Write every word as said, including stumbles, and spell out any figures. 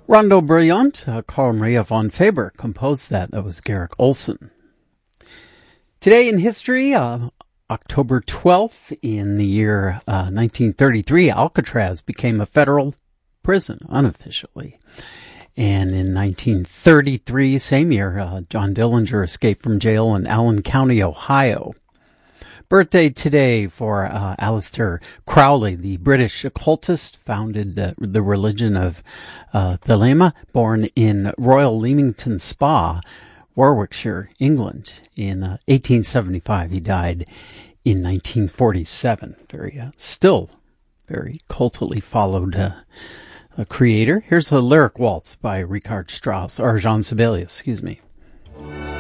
Rondo Brilliant, uh, Carl Maria von Faber composed that. That was Garrick Olson. Today in history, uh, October twelfth, in the year uh, nineteen thirty-three, Alcatraz became a federal prison, unofficially. And in nineteen thirty-three, same year, uh, John Dillinger escaped from jail in Allen County, Ohio. Birthday today for uh, Aleister Crowley, the British occultist, founded the, the religion of uh, Thelema, born in Royal Leamington Spa, Warwickshire, England, in uh, eighteen seventy-five. He died in nineteen forty-seven. Very, uh, still very cultily followed uh, a creator. Here's a lyric waltz by Richard Strauss, or Jean Sibelius, excuse me.